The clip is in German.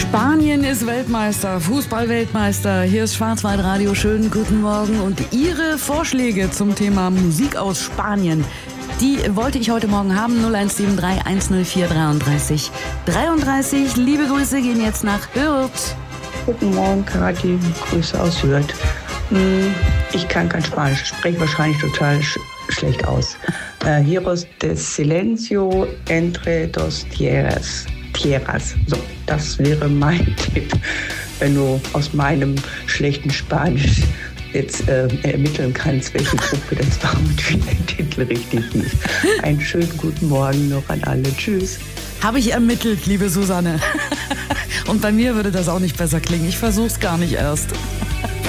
Spanien ist Weltmeister, Fußball-Weltmeister. Hier ist Schwarzwaldradio. Schönen guten Morgen. Und Ihre Vorschläge zum Thema Musik aus Spanien, die wollte ich heute Morgen haben. 0173 104 33 33. Liebe Grüße gehen jetzt nach Hürth. Guten Morgen, Kathi. Grüße aus Hürth. Ich kann kein Spanisch, spreche wahrscheinlich total schlecht aus. Heroes de Silencio entre dos tierras. So, das wäre mein Tipp, wenn du aus meinem schlechten Spanisch jetzt ermitteln kannst, welche Gruppe das war und wie der Titel richtig hieß. Einen schönen guten Morgen noch an alle. Tschüss. Habe ich ermittelt, liebe Susanne. Und bei mir würde das auch nicht besser klingen. Ich versuch's gar nicht erst.